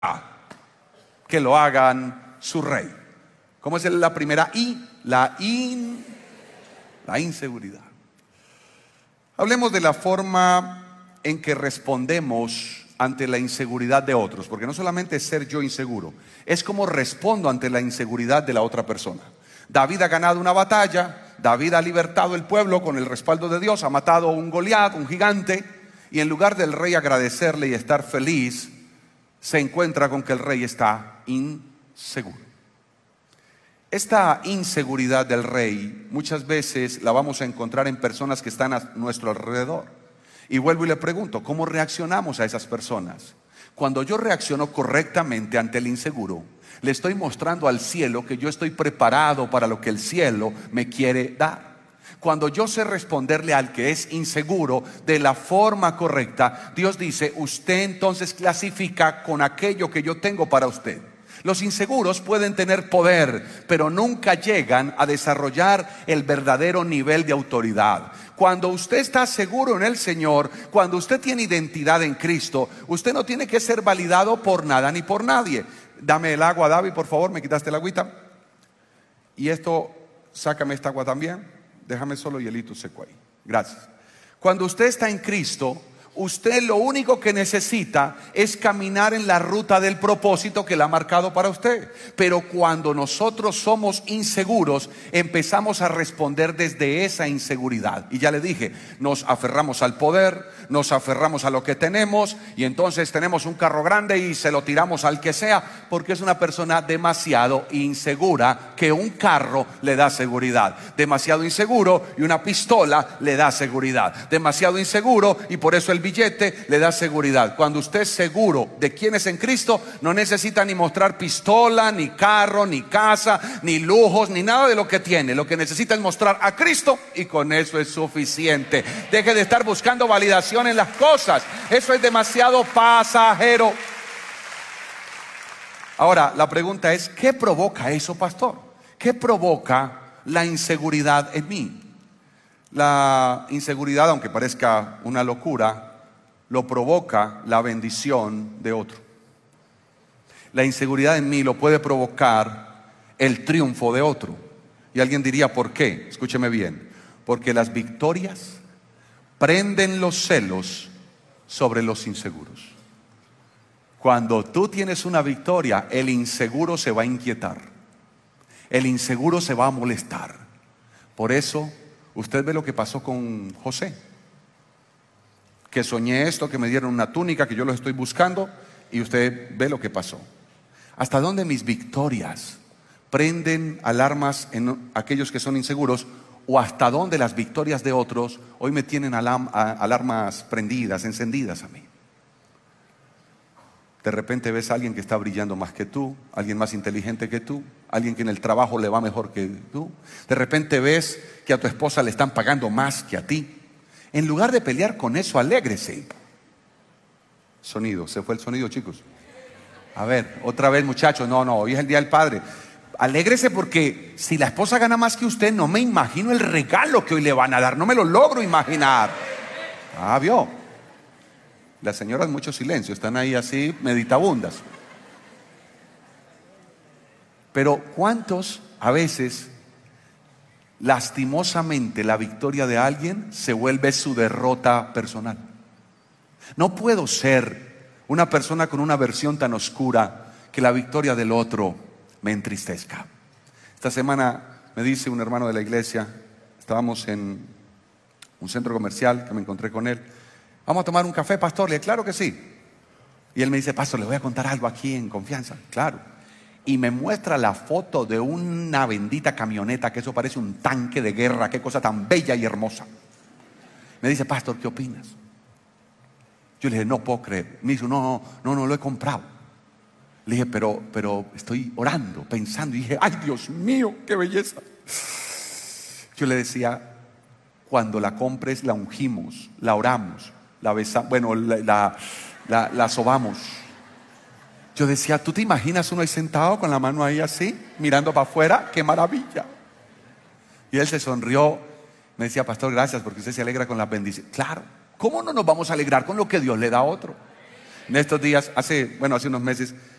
que lo hagan su rey. ¿Cómo es la primera I? La inseguridad. Hablemos de la forma en que respondemos ante la inseguridad de otros, porque no solamente es ser yo inseguro, es cómo respondo ante la inseguridad de la otra persona. David ha ganado una batalla, David ha libertado el pueblo con el respaldo de Dios, ha matado a un Goliat, un gigante, y en lugar del rey agradecerle y estar feliz, se encuentra con que el rey está inseguro. Esta inseguridad del rey muchas veces la vamos a encontrar en personas que están a nuestro alrededor. Y vuelvo y le pregunto, ¿cómo reaccionamos a esas personas? Cuando yo reacciono correctamente ante el inseguro, le estoy mostrando al cielo que yo estoy preparado para lo que el cielo me quiere dar. Cuando yo sé responderle al que es inseguro de la forma correcta, Dios dice, usted entonces clasifica con aquello que yo tengo para usted. Los inseguros pueden tener poder, pero nunca llegan a desarrollar el verdadero nivel de autoridad. Cuando usted está seguro en el Señor, cuando usted tiene identidad en Cristo, usted no tiene que ser validado por nada ni por nadie. Dame el agua, David, por favor, me quitaste el agüita. Y esto, sácame esta agua también. Déjame solo hielito seco ahí. Gracias. Cuando usted está en Cristo, usted lo único que necesita es caminar en la ruta del propósito que Él ha marcado para usted. Pero cuando nosotros somos inseguros, empezamos a responder desde esa inseguridad. Y ya le dije, nos aferramos al poder, nos aferramos a lo que tenemos, y entonces tenemos un carro grande y se lo tiramos al que sea, porque es una persona demasiado insegura que un carro le da seguridad. Demasiado inseguro y una pistola le da seguridad. Demasiado inseguro y por eso el billete le da seguridad. Cuando usted es seguro de quién es en Cristo, no necesita ni mostrar pistola, ni carro, ni casa, ni lujos, ni nada de lo que tiene. Lo que necesita es mostrar a Cristo y con eso es suficiente. Deje de estar buscando validación en las cosas. Eso es demasiado pasajero. Ahora, la pregunta es, ¿qué provoca eso, pastor? ¿Qué provoca la inseguridad en mí? La inseguridad, aunque parezca una locura, lo provoca la bendición de otro. La inseguridad en mí lo puede provocar el triunfo de otro. Y alguien diría, ¿por qué? Escúcheme bien. Porque las victorias prenden los celos sobre los inseguros. Cuando tú tienes una victoria, el inseguro se va a inquietar. El inseguro se va a molestar. Por eso, usted ve lo que pasó con José. Que soñé esto, que me dieron una túnica, que yo lo estoy buscando, y usted ve lo que pasó. ¿Hasta dónde mis victorias prenden alarmas en aquellos que son inseguros? ¿O hasta dónde las victorias de otros hoy me tienen alarmas prendidas, encendidas a mí? De repente ves a alguien que está brillando más que tú, alguien más inteligente que tú, alguien que en el trabajo le va mejor que tú. De repente ves que a tu esposa le están pagando más que a ti. En lugar de pelear con eso, alégrese. Sonido, ¿se fue el sonido, chicos? A ver, otra vez, muchachos. No, hoy es el Día del Padre. Alégrese porque si la esposa gana más que usted, no me imagino el regalo que hoy le van a dar. No me lo logro imaginar. Vio. Las señoras mucho silencio, están ahí así meditabundas. Pero ¿cuántos a veces lastimosamente la victoria de alguien se vuelve su derrota personal? No puedo ser una persona con una versión tan oscura que la victoria del otro me entristezca. Esta semana me dice un hermano de la iglesia, estábamos en un centro comercial que me encontré con él. ¿Vamos a tomar un café, pastor? Le dije, claro que sí. Y él me dice, pastor, le voy a contar algo aquí en confianza. Claro. Y me muestra la foto de una bendita camioneta, que eso parece un tanque de guerra, qué cosa tan bella y hermosa. Me dice, pastor, ¿qué opinas? Yo le dije, no puedo creer. Me dice, no, lo he comprado. Le dije, pero estoy orando, pensando. Y dije, ay, Dios mío, qué belleza. Yo le decía, cuando la compres, la ungimos, la oramos, la besamos, bueno, la sobamos. Yo decía, ¿tú te imaginas uno ahí sentado con la mano ahí así, mirando para afuera? ¡Qué maravilla! Y él se sonrió, me decía, pastor, gracias porque usted se alegra con las bendiciones. Claro, ¿cómo no nos vamos a alegrar con lo que Dios le da a otro? En estos días, hace unos meses,